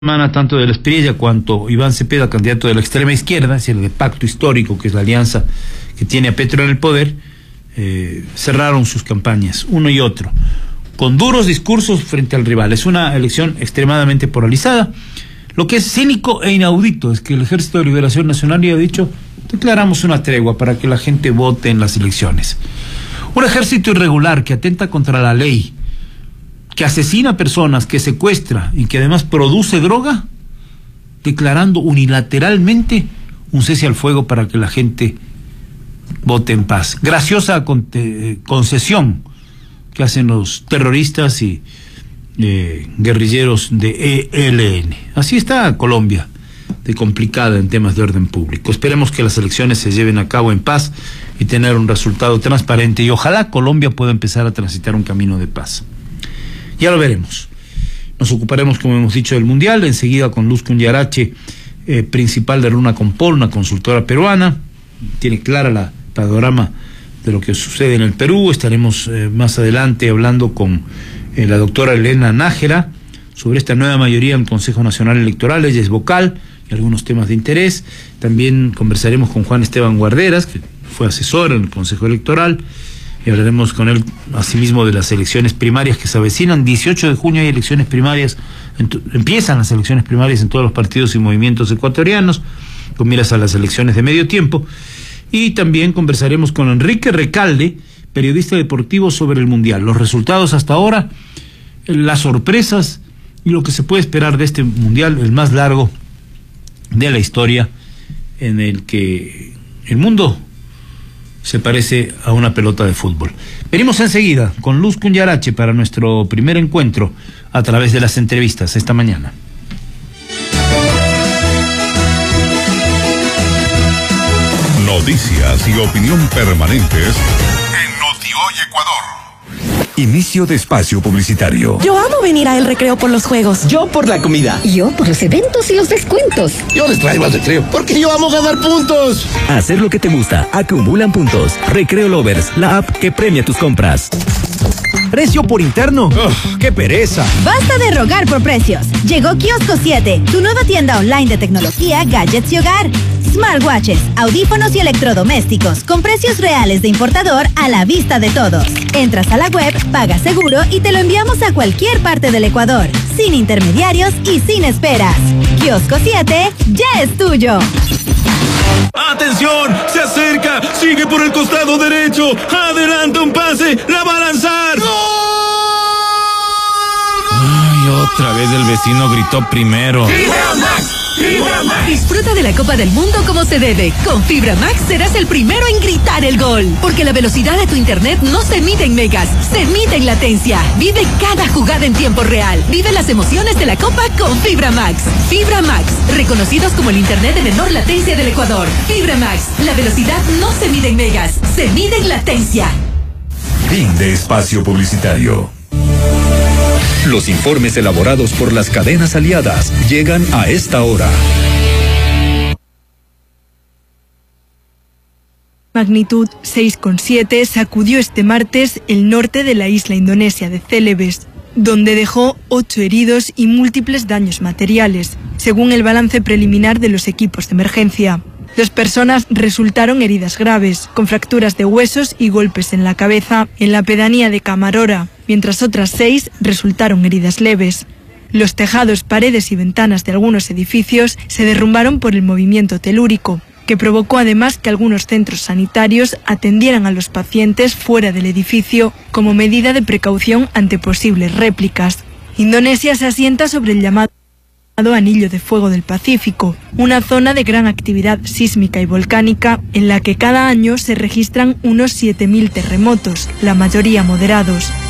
semana, tanto de la Espriella cuanto Iván Cepeda, candidato de la extrema izquierda, es decir, el pacto histórico, que es la alianza que tiene a Petro en el poder, cerraron sus campañas, uno y otro, con duros discursos frente al rival. Es una elección extremadamente polarizada. Lo que es cínico e inaudito es que el Ejército de Liberación Nacional ya ha dicho: declaramos una tregua para que la gente vote en las elecciones. Un ejército irregular que atenta contra la ley, que asesina personas, que secuestra y que además produce droga, declarando unilateralmente un cese al fuego para que la gente vote en paz. Graciosa concesión que hacen los terroristas y guerrilleros de ELN. Así está Colombia, de complicada en temas de orden público. Esperemos que las elecciones se lleven a cabo en paz y tener un resultado transparente, y ojalá Colombia pueda empezar a transitar un camino de paz. Ya lo veremos. Nos ocuparemos, como hemos dicho, del Mundial, enseguida con Luz Cunllarache, principal de Luna Compol, una consultora peruana. Tiene clara la panorama de lo que sucede en el Perú. Estaremos más adelante hablando con la doctora Elena Nájera sobre esta nueva mayoría en el Consejo Nacional Electoral. Ella es vocal y algunos temas de interés. También conversaremos con Juan Esteban Guarderas, que fue asesor en el Consejo Electoral, y hablaremos con él asimismo de las elecciones primarias que se avecinan. 18 de junio hay elecciones primarias, empiezan las elecciones primarias en todos los partidos y movimientos ecuatorianos, con miras a las elecciones de medio tiempo. Y también conversaremos con Enrique Recalde, periodista deportivo, sobre el Mundial, los resultados hasta ahora, las sorpresas y lo que se puede esperar de este Mundial, el más largo de la historia, en el que el mundo se parece a una pelota de fútbol. Venimos enseguida con Luz Cunllarache para nuestro primer encuentro a través de las entrevistas esta mañana. Noticias y opinión permanentes en Noti-Hoy Ecuador. Inicio de espacio publicitario. Yo amo venir a El Recreo por los juegos. Yo por la comida. Yo por los eventos y los descuentos. Yo les traigo al Recreo porque yo amo ganar puntos. Hacer lo que te gusta. Acumulan puntos. Recreo Lovers, la app que premia tus compras. Precio por interno. ¡Qué pereza! Basta de rogar por precios. Llegó Kiosco 7, tu nueva tienda online de tecnología, gadgets y hogar. Smartwatches, audífonos y electrodomésticos con precios reales de importador a la vista de todos. Entras a la web, pagas seguro y te lo enviamos a cualquier parte del Ecuador, sin intermediarios y sin esperas. Kiosco 7 ya es tuyo. ¡Atención! ¡Se acerca! ¡Sigue por el costado derecho! ¡Adelanta un pase! ¡La va a lanzar! ¡Gol! ¡Ay, otra vez el vecino gritó primero! ¡Fibra Max! Disfruta de la Copa del Mundo como se debe. Con Fibra Max serás el primero en gritar el gol. Porque la velocidad de tu internet no se mide en megas, se mide en latencia. Vive cada jugada en tiempo real. Vive las emociones de la Copa con Fibra Max. Fibra Max, reconocidos como el internet de menor latencia del Ecuador. Fibra Max, la velocidad no se mide en megas, se mide en latencia. Fin de espacio publicitario. Los informes elaborados por las cadenas aliadas llegan a esta hora. Magnitud 6,7 sacudió este martes el norte de la isla indonesia de Celebes, donde dejó 8 heridos y múltiples daños materiales, según el balance preliminar de los equipos de emergencia. 2 personas resultaron heridas graves, con fracturas de huesos y golpes en la cabeza en la pedanía de Camarora, mientras otras 6 resultaron heridas leves. Los tejados, paredes y ventanas de algunos edificios se derrumbaron por el movimiento telúrico, que provocó además que algunos centros sanitarios atendieran a los pacientes fuera del edificio como medida de precaución ante posibles réplicas. Indonesia se asienta sobre el llamado Anillo de Fuego del Pacífico, una zona de gran actividad sísmica y volcánica en la que cada año se registran unos 7.000 terremotos, la mayoría moderados.